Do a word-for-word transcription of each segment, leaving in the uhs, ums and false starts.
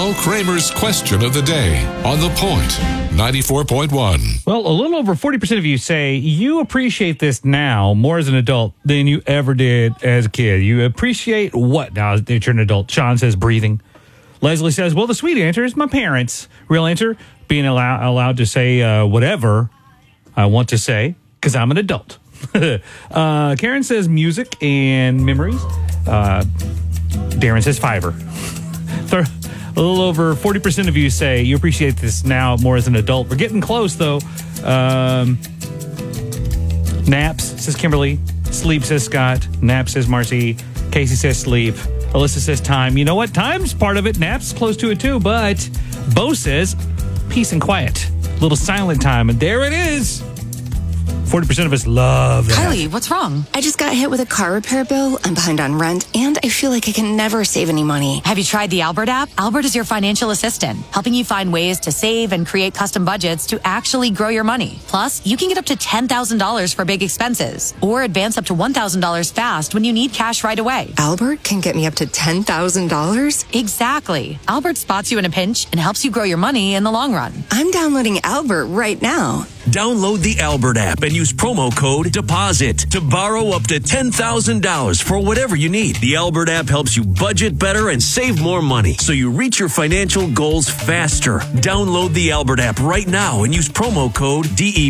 Bill Kramer's question of the day on The Point, ninety-four point one. Well, a little over forty percent of you say you appreciate this now more as an adult than you ever did as a kid. You appreciate what now that you're an adult? Sean says breathing. Leslie says, well, the sweet answer is my parents. Real answer, being allow- allowed to say uh, whatever I want to say because I'm an adult. uh, Karen says music and memories. Uh, Darren says fiber. Th- a little over forty percent of you say you appreciate this now more as an adult. We're getting close, though. Um, naps, says Kimberly. Sleep, says Scott. Naps, says Marcy. Casey says sleep. Alyssa says time. You know what? Time's part of it. Naps close to it, too. But Bo says peace and quiet. Little silent time. And there it is. forty percent of us love that. Kylie, what's wrong? I just got hit with a car repair bill. I'm behind on rent, and I feel like I can never save any money. Have you tried the Albert app? Albert is your financial assistant, helping you find ways to save and create custom budgets to actually grow your money. Plus, you can get up to ten thousand dollars for big expenses, or advance up to one thousand dollars fast when you need cash right away. Albert can get me up to ten thousand dollars? Exactly. Albert spots you in a pinch and helps you grow your money in the long run. I'm downloading Albert right now. Download the Albert app and use promo code DEPOSIT to borrow up to ten thousand dollars for whatever you need. The Albert app helps you budget better and save more money so you reach your financial goals faster. Download the Albert app right now and use promo code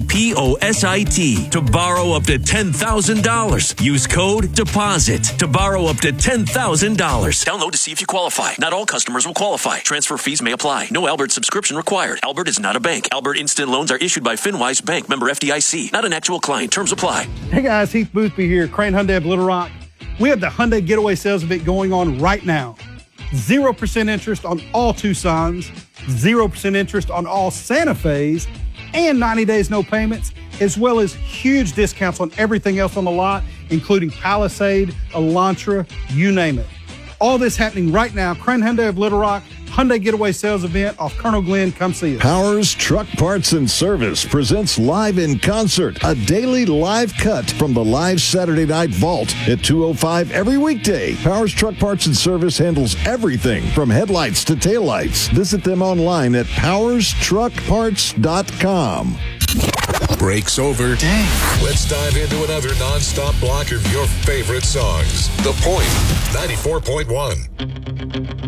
DEPOSIT to borrow up to ten thousand dollars. Use code DEPOSIT to borrow up to ten thousand dollars. Download to see if you qualify. Not all customers will qualify. Transfer fees may apply. No Albert subscription required. Albert is not a bank. Albert Instant Loans are issued by FinWise Bank, member F D I C. Not an actual client. Terms apply. Hey guys, Heath Boothby here, Crane Hyundai of Little Rock. We have the Hyundai Getaway Sales Event going on right now. zero percent interest on all Tucsons, zero percent interest on all Santa Fe's, and ninety days no payments, as well as huge discounts on everything else on the lot, including Palisade, Elantra, you name it. All this happening right now. Crane Hyundai of Little Rock, Hyundai Getaway Sales Event off Colonel Glenn. Come see us. Powers Truck Parts and Service presents Live in Concert, a daily live cut from the live Saturday Night Vault at two oh five every weekday. Powers Truck Parts and Service handles everything from headlights to taillights. Visit them online at powers truck parts dot com. Break's over. Dang. Let's dive into another nonstop block of your favorite songs. The Point, ninety-four point one.